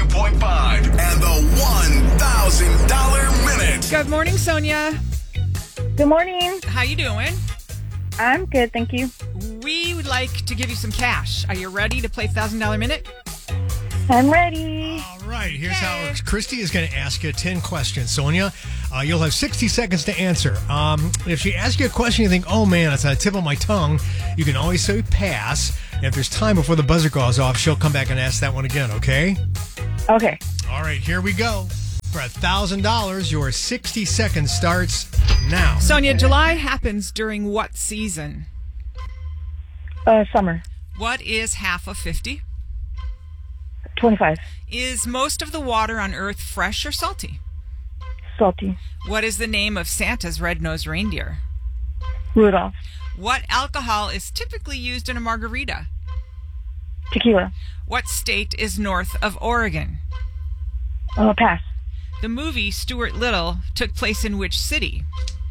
92.5 and the $1,000 minute. Good morning, Sonia. Good morning. How you doing? I'm good, thank you. We would like to give you some cash. Are you ready to play $1,000 minute? I'm ready. All right, here's how it works. Christy is going to ask you 10 questions. Sonia, you'll have 60 seconds to answer. If she asks you a question you think, oh man, it's on the tip of my tongue, you can always say pass. And if there's time before the buzzer goes off, she'll come back and ask that one again, okay? Okay. All right, here we go. For $1,000, your 60 seconds starts now. Sonia, July happens during what season? Summer. What is half of 50? 25. Is most of the water on Earth fresh or salty? Salty. What is the name of Santa's red-nosed reindeer? Rudolph. What alcohol is typically used in a margarita? Tequila. What state is north of Oregon? Pass. The movie Stuart Little took place in which city?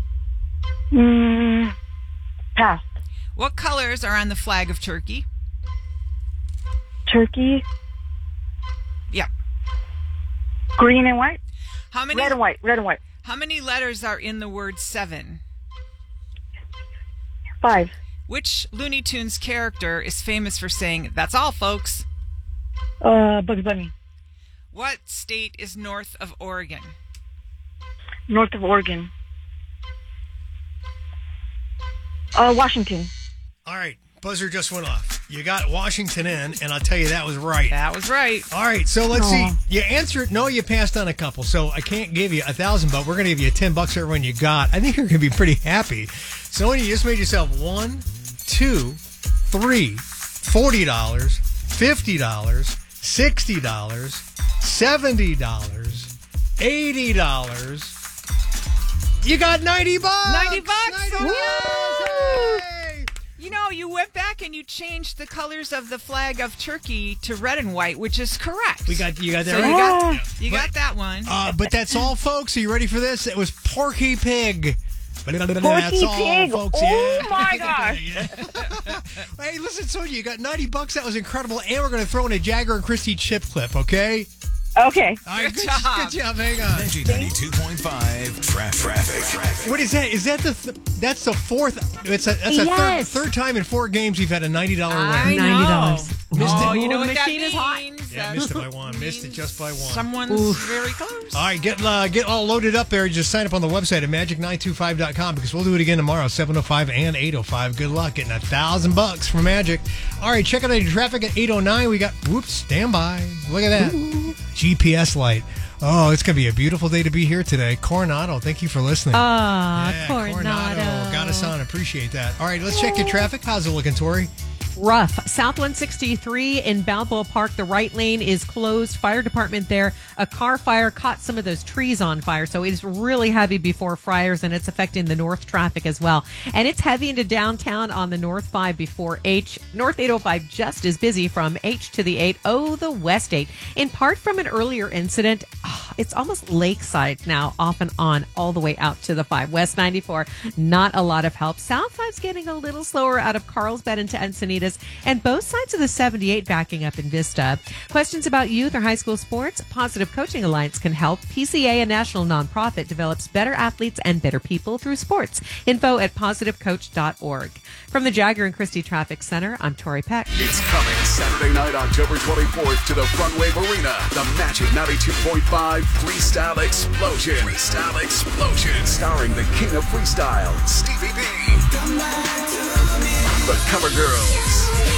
Pass. What colors are on the flag of Turkey? Turkey. Yep. Green and white. How many? Red and white. Red and white. How many letters are in the word seven? 5. Which Looney Tunes character is famous for saying, "That's all, folks"? Bugs Bunny. What state is north of Oregon? North of Oregon. Washington. All right, buzzer just went off. You got Washington in, and I'll tell you that was right. That was right. All right, so let's see. You answered, no, you passed on a couple, so I can't give you $1,000, but we're going to give you $10 for everyone you got. I think you're going to be pretty happy. So you just made yourself $1, $2, $3, $40, $50, $60, $70, $80. You got $90. $90. Woo! You know, you went back and you changed the colors of the flag of Turkey to red and white, which is correct. You got that so right? You got that one. But that's all, folks. Are you ready for this? It was Porky Pig. That's Porky all, Pig. folks. Oh, Yeah. my gosh. Hey, listen, Sonia, you got $90. That was incredible. And we're going to throw in a Jagger and Christy chip clip, okay? Okay. All right, Good job. Good job. Hang on. 92.5 traffic. What is that? Is that that's the fourth? That's a Yes. third time in 4 games you've had a $90 win. I know. $90. Oh, you know the what that machine is hot. means? Yeah, missed it by one. Missed it just by one. Someone's very close. All right, get all loaded up there. Just sign up on the website at magic925.com because we'll do it again tomorrow, 7:05 and 8:05. Good luck getting $1,000 from Magic. All right, check out the traffic at 8:09. We got, stand by. Look at that. GPS light. Oh, it's going to be a beautiful day to be here today. Coronado, thank you for listening. Coronado. Got us on. Appreciate that. All right, let's check your traffic. How's it looking, Tori? Rough. South 163 in Balboa Park. The right lane is closed. Fire department there. A car fire caught some of those trees on fire. So it's really heavy before fires, and it's affecting the north traffic as well. And it's heavy into downtown on the North 5 before H. North 805 just as busy from H to the 8. Oh, the West 8. In part from an earlier incident. It's almost lakeside now, off and on, all the way out to the 5. West 94, not a lot of help. South 5's getting a little slower out of Carlsbad into Encinitas, and both sides of the 78 backing up in Vista. Questions about youth or high school sports? Positive Coaching Alliance can help. PCA, a national nonprofit, develops better athletes and better people through sports. Info at positivecoach.org. From the Jagger and Christie Traffic Center, I'm Tori Peck. It's coming Saturday night, October 24th to the Front Wave Arena. The Magic 92.5 Freestyle Explosion. Freestyle Explosion. Starring the king of freestyle, Stevie B. The Cover Girl.